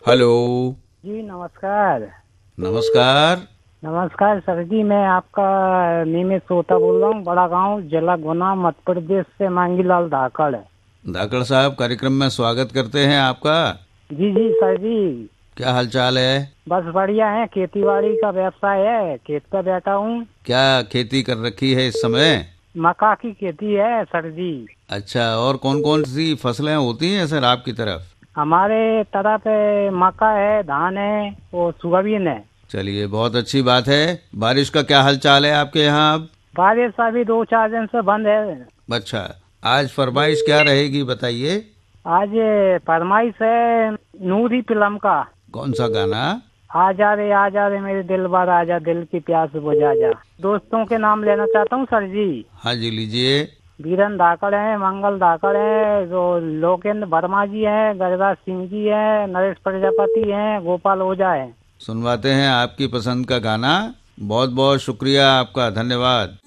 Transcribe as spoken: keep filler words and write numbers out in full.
Hello. जी नमस्कार। नमस्कार। नमस्कार सर जी, मैं आपका नियमित श्रोता बोल रहा हूँ। बड़ा गांव, जिला गुना, मध्य प्रदेश से मांगीलाल धाकड़। धाकड़ साहब, कार्यक्रम में स्वागत करते हैं आपका। जी जी सर जी। क्या हालचाल है? बस बढ़िया है, खेती बाड़ी का व्यवसाय है, खेत पे बैठा हूँ। क्या खेती कर रखी है इस समय? मक्का की खेती है सर जी। अच्छा, और कौन कौन सी फसलें होती हैं सर आपकी तरफ? हमारे तरफ ए, मक्का है, धान है और सोयाबीन है। चलिए, बहुत अच्छी बात है। बारिश का क्या हालचाल है आपके यहाँ अब? बारिश अभी दो चार दिन से बंद है। अच्छा, आज फरमाइश क्या रहेगी बताइए। आज ए, फरमाइश है नूरी फिल्म का। कौन सा गाना? आजा रे आजा रे मेरे दिल बार आजा, दिल की प्यास बुझा जा। दोस्तों के नाम लेना चाहता हूँ सर जी। हाँ जी, लीजिए। बीरन धाकड़ है, मंगल धाकड़ है, जो लोकेंद्र वर्मा जी है, गजराज सिंह जी है, नरेश प्रजापति है, गोपाल ओझा है। सुनवाते हैं आपकी पसंद का गाना। बहुत बहुत शुक्रिया आपका, धन्यवाद।